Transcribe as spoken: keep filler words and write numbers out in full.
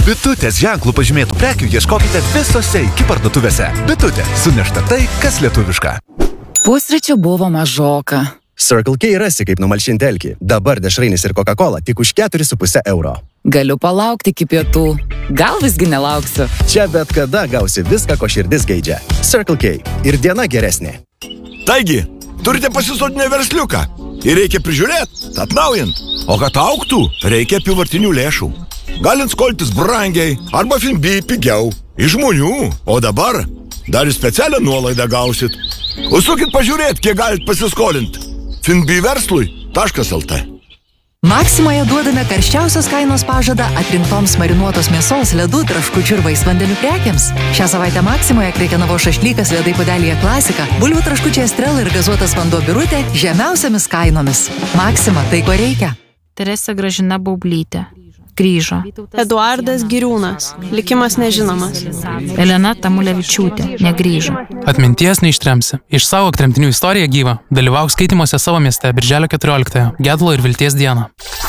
Bitutės ženklų pažymėtų prekių ieškokite visose iki parduotuvėse. Bitutė, sunešta tai, kas lietuviška. Pusryčių buvo mažoka. Circle K rasi, kaip numalšinti alkį. Dabar dešrainis ir Coca-Cola tik už keturis su puse euro. Galiu palaukti iki pietų. Gal visgi nelauksiu. Čia bet kada gausi viską, ko širdis geidžia. Circle K. Ir diena geresnė. Taigi, turite pasisotinę versliuką. Ir reikia prižiūrėti, atnaujint. O kad augtų, reikia apyvartinių lėšų. Galint skoltis brangiai arba Finbi pigiau. Iš žmonių. O dabar dar ir specialią nuolaidą gausit. Užsukit pažiūrėti, kiek galit pasiskolinti. Finbi verslui taškas el te. Maksimoje duodame karščiausios kainos pažadą atrinktoms marinuotos mėsos, ledų, traškučių ir vaisvandenių prekiams. Šią savaitę Maksimoje krekenavo šašlykas ledai puodelyje klasika, bulvių traškučiai Estrela ir gazuotas vanduo Birutė žemiausiamis kainomis. Maksima, tai ko reikia. Teresė Gražina Baublytė. Grįžo. Eduardas Giriūnas. Likimas nežinomas. Elena Tamulevičiūtė. Negrįžo. Atminties neištremsi. Išsaugok tremtinių istoriją gyvą. Dalyvauk skaitimuose savo mieste birželio keturioliktąją. Gedulo ir vilties dieną.